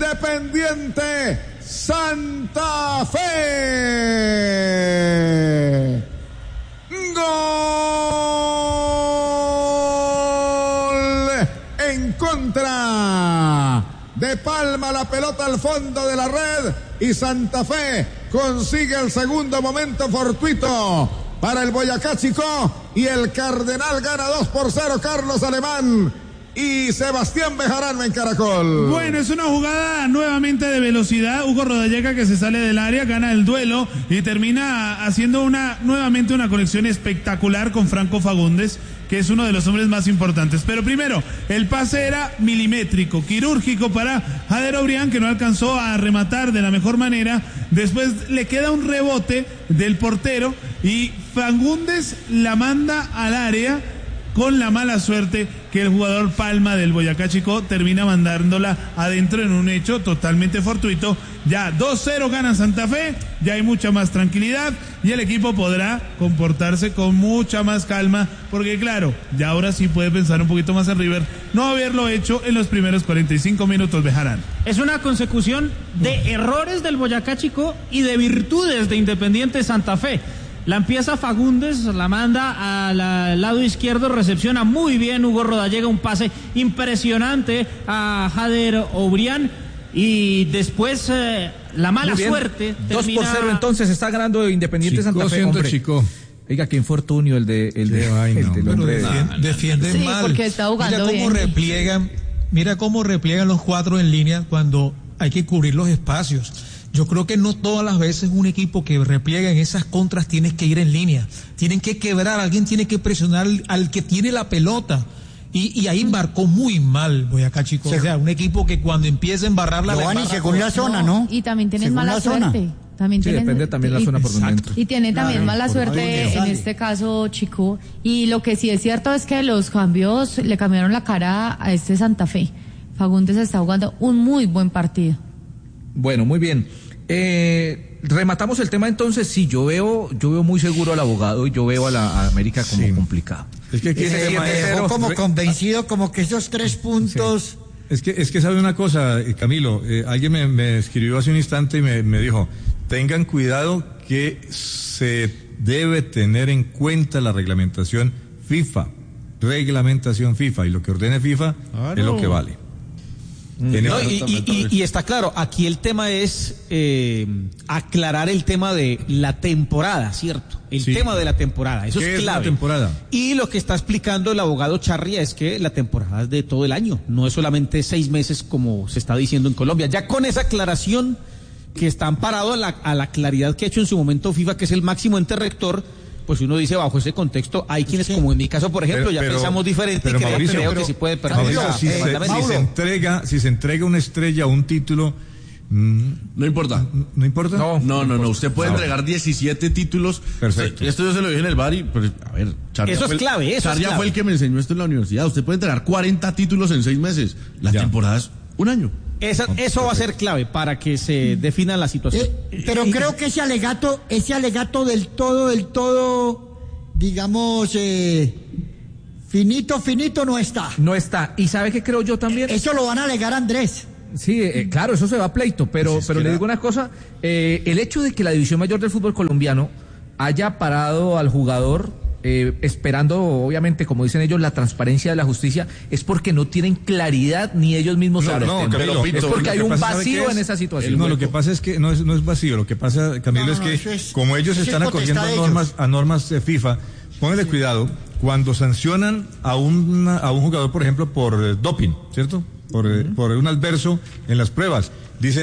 Independiente Santa Fe. Gol en contra. De Palma la pelota al fondo de la red y Santa Fe consigue el segundo momento fortuito para el Boyacá Chicó y el Cardenal gana 2-0 Carlos Alemán y Sebastián Bejarano en Caracol. Bueno, es una jugada nuevamente de velocidad. Hugo Rodallega que se sale del área, gana el duelo y termina haciendo nuevamente una conexión espectacular con Franco Fagundes, que es uno de los hombres más importantes. Pero primero, el pase era milimétrico, quirúrgico para Jader Obrián, que no alcanzó a rematar de la mejor manera. Después le queda un rebote del portero y Fagundes la manda al área con la mala suerte que el jugador Palma del Boyacá Chicó termina mandándola adentro en un hecho totalmente fortuito. Ya 2-0 gana Santa Fe, ya hay mucha más tranquilidad y el equipo podrá comportarse con mucha más calma, porque claro, ya ahora sí puede pensar un poquito más en River, no haberlo hecho en los primeros 45 minutos. Bejarán. Es una consecución de errores del Boyacá Chicó y de virtudes de Independiente Santa Fe. La empieza Fagundes, la manda al lado izquierdo, recepciona muy bien Hugo Rodallega, un pase impresionante a Jader Obrián y después la mala suerte termina... 2-0 entonces está ganando Independiente Santa Fe, hombre. Chico. Oiga, qué infortunio el de defienden sí, mal. Porque está jugando mira cómo repliegan los cuatro en línea cuando hay que cubrir los espacios. Yo creo que no todas las veces un equipo que repliega en esas contras tiene que ir en línea. Tienen que quebrar, alguien tiene que presionar al que tiene la pelota. Y ahí embarcó muy mal Boyacá Chicó. O sea, un equipo que cuando empieza a embarrarla... Giovanni, según la zona, ¿no? Y también tienes mala suerte. Sí, depende también la zona por donde entra. Y tiene también mala suerte en este caso Chicó. Y lo que sí es cierto es que los cambios le cambiaron la cara a este Santa Fe. Fagundes está jugando un muy buen partido. Bueno, muy bien. Rematamos el tema entonces. Sí, yo veo muy seguro al abogado y yo veo a América como complicado. Es que dejó como convencido, como que esos 3 puntos... Sí. Es que sabe una cosa, Camilo, alguien me escribió hace un instante y me dijo, tengan cuidado que se debe tener en cuenta la reglamentación FIFA, y lo que ordene FIFA es lo que vale. No, y está claro, aquí el tema es aclarar el tema de la temporada, ¿cierto? El tema de la temporada, eso es clave. La temporada? Y lo que está explicando el abogado Charria es que la temporada es de todo el año, no es solamente 6 meses como se está diciendo en Colombia. Ya con esa aclaración que está amparado a la claridad que ha hecho en su momento FIFA, que es el máximo ente rector, pues uno dice, bajo ese contexto, hay quienes, como en mi caso, por ejemplo, pensamos diferente, y creo que sí puede perder. Si se entrega una estrella o un título, no importa. ¿No importa? No. Usted puede entregar 17 títulos. Perfecto. Esto yo se lo dije en el bar y, pues, a ver, Charria eso es clave. Charria fue el que me enseñó esto en la universidad. Usted puede entregar 40 títulos en 6 meses. La temporada es un año. Eso va a ser clave para que se defina la situación. Pero creo que ese alegato del todo, digamos, finito no está. No está. ¿Y sabe qué creo yo también? Eso lo van a alegar a Andrés. Sí, claro, eso se va a pleito, pero le digo una cosa, el hecho de que la División Mayor del fútbol colombiano haya parado al jugador esperando, obviamente, como dicen ellos, la transparencia de la justicia, es porque no tienen claridad ni ellos mismos sobre el tema. Es porque hay un vacío en esa situación. No, lo que pasa es que no es vacío, lo que pasa, Camilo, es que como ellos están acogiendo a normas de FIFA, póngale cuidado, cuando sancionan a un jugador, por ejemplo, por doping, ¿cierto? Por un adverso en las pruebas, dice